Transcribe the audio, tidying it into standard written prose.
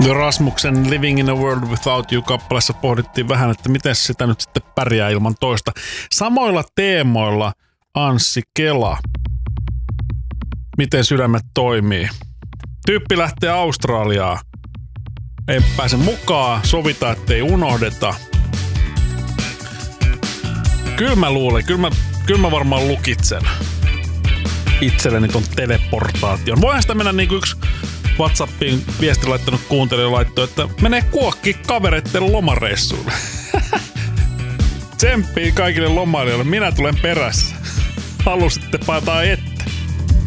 Rasmuksen Living in a World Without You-kappaleessa pohdittiin vähän, että miten sitä nyt sitten pärjää ilman toista. Samoilla teemoilla Anssi Kela. Miten sydämet toimii. Tyyppi lähtee Australiaan. Ei pääse mukaan, sovita, ettei unohdeta. Kyllä mä luulen, kyllä mä varmaan lukitsen itselleni ton teleportaation. Voihan sitä mennä niin kuin yksi WhatsAppiin viesti laittanut kuuntelija laittoi, että menee kuokki kavereitten lomareissuille. Tsemppii kaikille lomailijoille, minä tulen perässä. Halusitte jotain